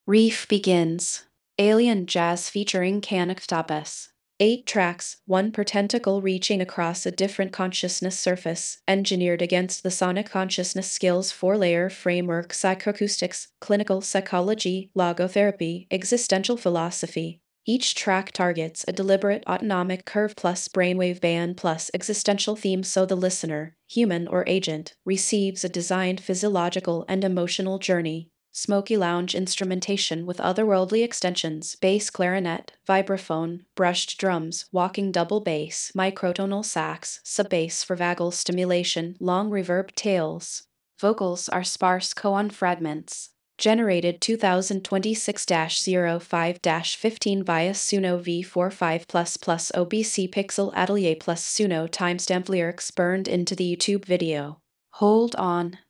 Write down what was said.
Reef begins. Alien jazz featuring Canictopus. 8 tracks, one per tentacle reaching across a different consciousness surface, engineered against the sonic consciousness skills 4-layer framework psychoacoustics, clinical psychology, logotherapy, existential philosophy. Each track targets a deliberate autonomic curve plus brainwave band plus existential theme so the listener, human or agent, receives a designed physiological and emotional journey. Smoky lounge instrumentation with otherworldly extensions, bass clarinet, vibraphone, brushed drums, walking double bass, microtonal sax, sub-bass for vagal stimulation, long reverb tails. Vocals are sparse koan fragments. Generated 2026-05-15 via Suno V45++ OBC Pixel Atelier plus Suno timestamp lyrics burned into the YouTube video. Hold on.